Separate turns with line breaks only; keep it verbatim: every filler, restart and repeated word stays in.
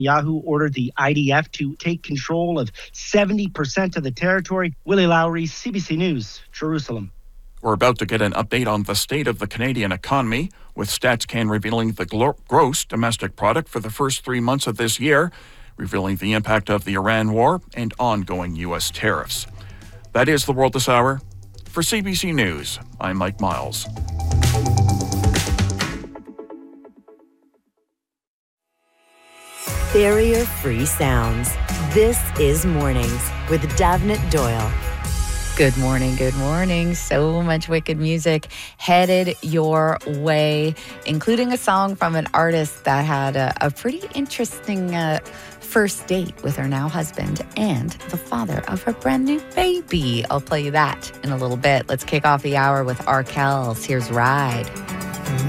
Netanyahu ordered the I D F to take control of seventy percent of the territory. Willie Lowry, C B C News, Jerusalem.
We're about to get an update on the state of the Canadian economy, with StatsCan revealing the glo- gross domestic product for the first three months of this year, revealing the impact of the Iran war and ongoing U S tariffs. That is the world this hour. For C B C News, I'm Mike Miles.
Barrier-free sounds. This is Mornings with Davnit Doyle.
Good morning, good morning. So much wicked music headed your way, including a song from an artist that had a, a pretty interesting uh, first date with her now husband and the father of her brand new baby. I'll play you that in a little bit. Let's kick off the hour with Arkells. Here's Ride.